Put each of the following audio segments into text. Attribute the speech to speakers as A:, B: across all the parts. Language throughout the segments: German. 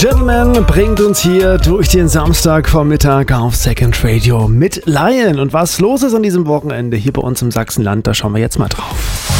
A: Gentleman bringt uns hier durch den Samstagvormittag auf Second Radio mit Lion. Und was los ist an diesem Wochenende hier bei uns im Sachsenland, da schauen wir jetzt mal drauf.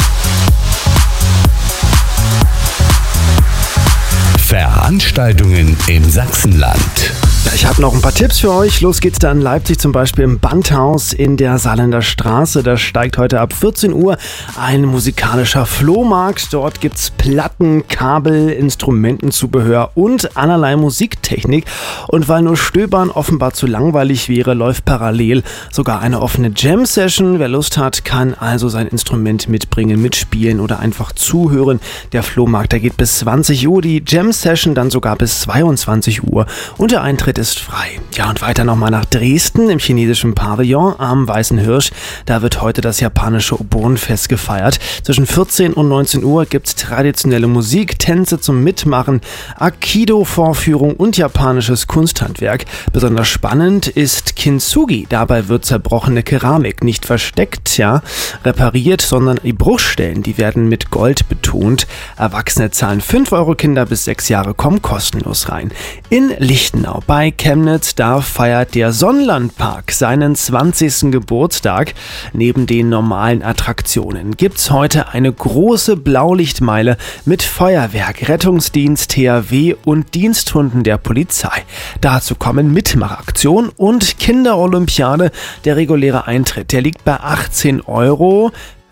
B: Veranstaltungen im Sachsenland.
A: Ich habe noch ein paar Tipps für euch. Los geht's da in Leipzig, zum Beispiel im Bandhaus in der Saarländer Straße. Da steigt heute ab 14 Uhr ein musikalischer Flohmarkt. Dort gibt's Platten, Kabel, Instrumentenzubehör und allerlei Musiktechnik. Und weil nur Stöbern offenbar zu langweilig wäre, läuft parallel sogar eine offene Jam-Session. Wer Lust hat, kann also sein Instrument mitbringen, mitspielen oder einfach zuhören. Der Flohmarkt, der geht bis 20 Uhr, die Jam-Session dann sogar bis 22 Uhr. Und der Eintritt ist frei. Ja, und weiter nochmal nach Dresden im chinesischen Pavillon am Weißen Hirsch. Da wird heute das japanische Obon-Fest gefeiert. Zwischen 14 und 19 Uhr gibt es traditionelle Musik, Tänze zum Mitmachen, Aikido-Vorführung und japanisches Kunsthandwerk. Besonders spannend ist Kintsugi. Dabei wird zerbrochene Keramik nicht versteckt, repariert, sondern die Bruchstellen, die werden mit Gold betont. Erwachsene zahlen 5 Euro, Kinder bis 6 Jahre kommen kostenlos rein. In Lichtenau bei Chemnitz, da feiert der Sonnenlandpark seinen 20. Geburtstag. Neben den normalen Attraktionen gibt's heute eine große Blaulichtmeile mit Feuerwerk, Rettungsdienst, THW und Diensthunden der Polizei. Dazu kommen Mitmachaktionen und Kinderolympiade. Der reguläre Eintritt, der liegt bei 18 Euro.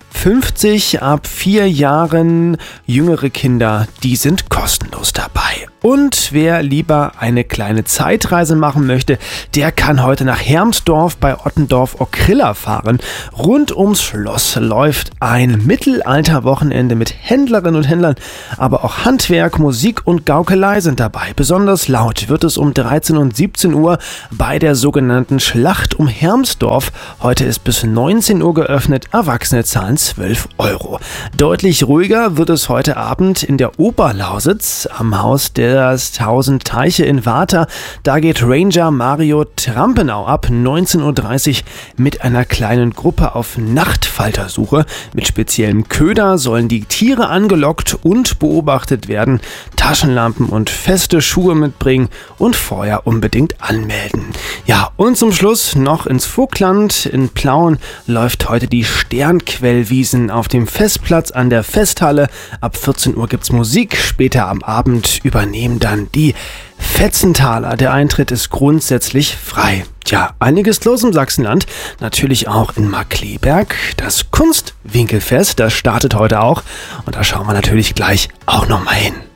A: 50 ab 4 Jahren, jüngere Kinder, die sind kostenlos dabei. Und wer lieber eine kleine Zeitreise machen möchte, der kann heute nach Hermsdorf bei Ottendorf-Okrilla fahren. Rund ums Schloss läuft ein Mittelalter-Wochenende mit Händlerinnen und Händlern, aber auch Handwerk, Musik und Gaukelei sind dabei. Besonders laut wird es um 13 und 17 Uhr bei der sogenannten Schlacht um Hermsdorf. Heute ist bis 19 Uhr geöffnet, Erwachsene zahlen 12 Euro. Deutlich ruhiger wird es heute Abend in der Oberlausitz am Haus der 1000 Teiche in Warta. Da geht Ranger Mario Trampenau ab 19.30 Uhr mit einer kleinen Gruppe auf Nachtfaltersuche. Mit speziellem Köder sollen die Tiere angelockt und beobachtet werden. Taschenlampen und feste Schuhe mitbringen und vorher unbedingt anmelden. Ja, und zum Schluss noch ins Vogtland. In Plauen läuft heute die Sternquellwiesen auf dem Festplatz an der Festhalle. Ab 14 Uhr gibt's Musik. Später am Abend übernehmen dann die Fetzenthaler. Der Eintritt ist grundsätzlich frei. Tja, einiges los im Sachsenland. Natürlich auch in Markkleeberg. Das Kunstwinkelfest, das startet heute auch. Und da schauen wir natürlich gleich auch nochmal hin.